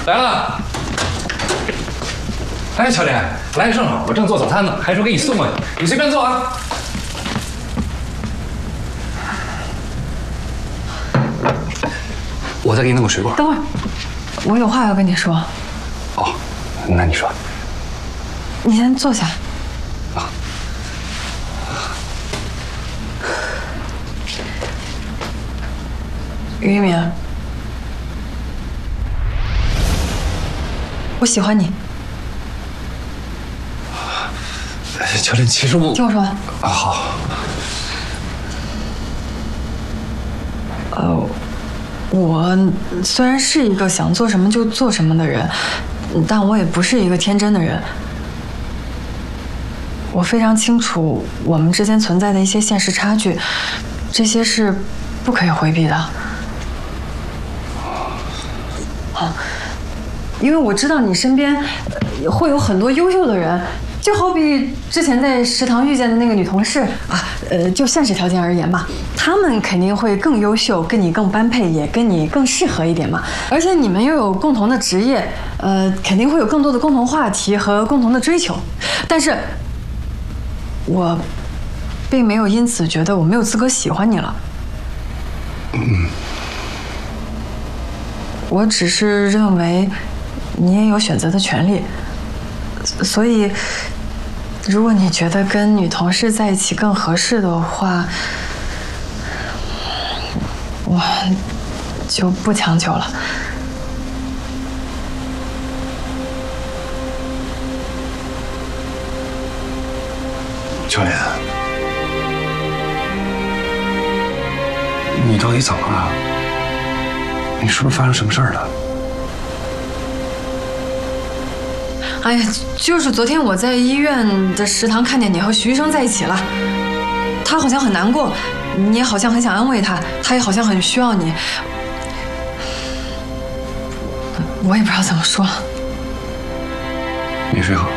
来了。哎，乔莲，来的正好，我正做早餐呢，还说给你送过去，你随便坐啊。我再给你弄个水果。 等会儿，我有话要跟你说。 哦，那你说。 你先坐下。 啊。 于一鸣，我喜欢你。 乔莲，其实我…… 听我说完。 啊，好。 我虽然是一个想做什么就做什么的人，但我也不是一个天真的人。我非常清楚我们之间存在的一些现实差距，这些是不可以回避的。因为我知道你身边会有很多优秀的人。就好比之前在食堂遇见的那个女同事啊，就现实条件而言嘛，她们肯定会更优秀，跟你更般配，也跟你更适合一点嘛。而且你们又有共同的职业，肯定会有更多的共同话题和共同的追求。但是，我并没有因此觉得我没有资格喜欢你了。我只是认为你也有选择的权利。所以，如果你觉得跟女同事在一起更合适的话，我就不强求了。 乔莲，你到底怎么了？你是不是发生什么事儿了？ 哎呀，就是昨天我在医院的食堂看见你和徐医生在一起了，他好像很难过，你也好像很想安慰他，他也好像很需要你，我也不知道怎么说了。 没睡好。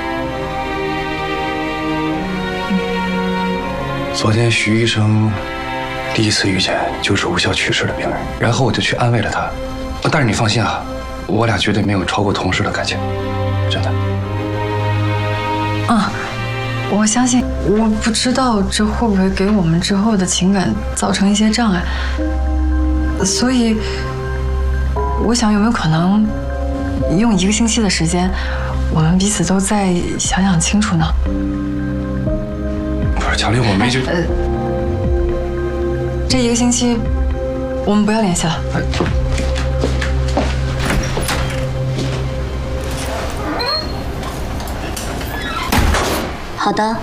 昨天徐医生第一次遇见就是无效去世的病人，然后我就去安慰了他。但是你放心啊，我俩绝对没有超过同事的感情，真的。 我相信，我不知道这会不会给我们之后的情感造成一些障碍，所以我想有没有可能用1个星期的时间，我们彼此都再想想清楚呢？ 不是，乔丽，我没觉得。 这1个星期，我们不要联系了。 好的，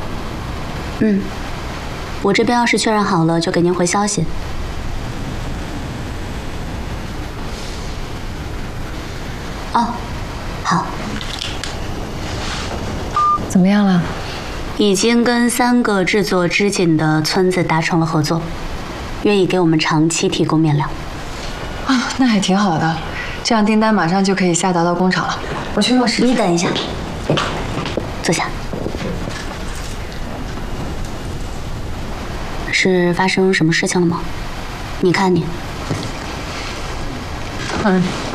我这边要是确认好了，就给您回消息。哦，好。 怎么样了？ 已经跟3个制作织锦的村子达成了合作，愿意给我们长期提供面料。 啊，那还挺好的，这样订单马上就可以下达到工厂了。我去落实。 你等一下，坐下。是发生什么事情了吗？你看你。